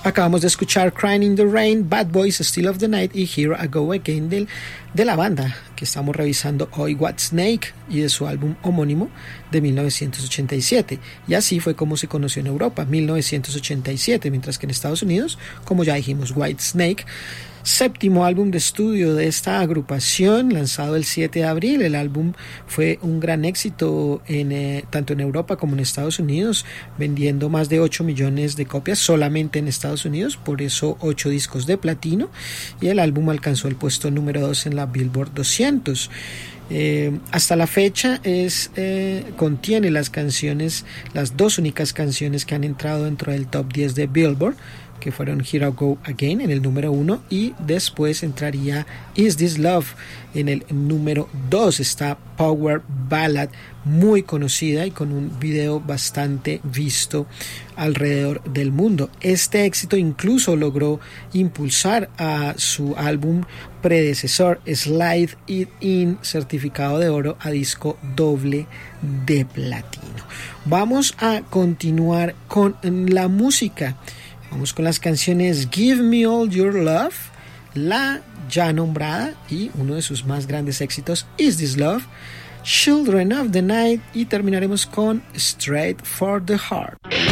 Acabamos de escuchar Crying in the Rain, Bad Boys, Still of the Night y Here I Go Again de la banda que estamos revisando hoy, Whitesnake, y de su álbum homónimo de 1987. Y así fue como se conoció en Europa, 1987, mientras que en Estados Unidos, como ya dijimos, Whitesnake, séptimo álbum de estudio de esta agrupación, lanzado el 7 de abril. El álbum fue un gran éxito tanto en Europa como en Estados Unidos, vendiendo más de 8 millones de copias solamente en Estados Unidos, por eso 8 discos de platino, y el álbum alcanzó el puesto número 2 en la Billboard 200. Hasta la fecha contiene las dos únicas canciones que han entrado dentro del top 10 de Billboard, que fueron Here I Go Again en el número 1 y después entraría Is This Love en el número 2. Esta Power Ballad muy conocida y con un video bastante visto alrededor del mundo. Este éxito incluso logró impulsar a su álbum predecesor Slide It In, certificado de oro, a disco doble de platino. Vamos a continuar con la música. Vamos con las canciones Give Me All Your Love, la ya nombrada y uno de sus más grandes éxitos, Is This Love, Children of the Night, y terminaremos con Straight for the Heart.